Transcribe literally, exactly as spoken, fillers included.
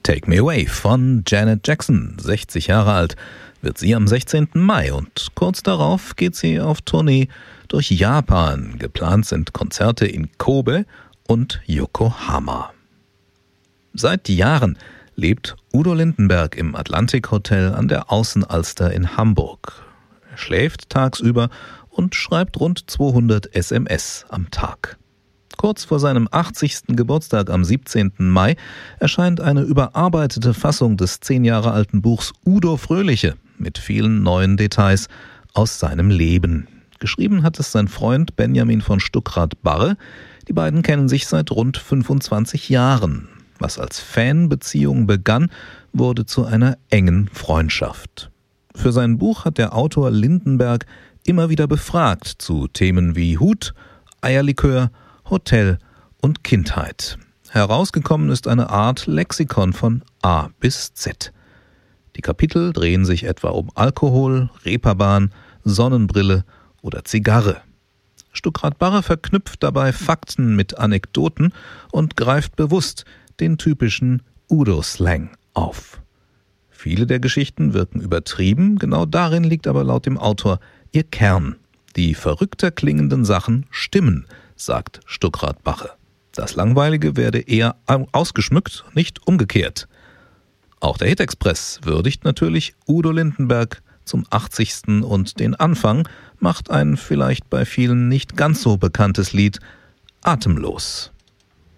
Take Me Away von Janet Jackson, sechzig Jahre alt, wird sie am sechzehnten Mai und kurz darauf geht sie auf Tournee durch Japan. Geplant sind Konzerte in Kobe und Yokohama. Seit Jahren lebt Udo Lindenberg im Atlantik Hotel an der Außenalster in Hamburg. Er schläft tagsüber und schreibt rund zweihundert S M S am Tag. Kurz vor seinem achtzigsten Geburtstag am siebzehnten Mai erscheint eine überarbeitete Fassung des zehn Jahre alten Buchs Udo Fröhliche mit vielen neuen Details aus seinem Leben. Geschrieben hat es sein Freund Benjamin von Stuckrad-Barre. Die beiden kennen sich seit rund fünfundzwanzig Jahren. Was als Fanbeziehung begann, wurde zu einer engen Freundschaft. Für sein Buch hat der Autor Lindenberg immer wieder befragt zu Themen wie Hut, Eierlikör, Hotel und Kindheit. Herausgekommen ist eine Art Lexikon von A bis Z. Die Kapitel drehen sich etwa um Alkohol, Reeperbahn, Sonnenbrille oder Zigarre. Stuckrad-Barre verknüpft dabei Fakten mit Anekdoten und greift bewusst den typischen Udo-Slang auf. Viele der Geschichten wirken übertrieben, genau darin liegt aber laut dem Autor ihr Kern. Die verrückter klingenden Sachen stimmen, sagt Stuckrad-Barre. Das Langweilige werde eher ausgeschmückt, nicht umgekehrt. Auch der Hit-Express würdigt natürlich Udo Lindenberg zum achtzigsten und den Anfang macht ein vielleicht bei vielen nicht ganz so bekanntes Lied Atemlos.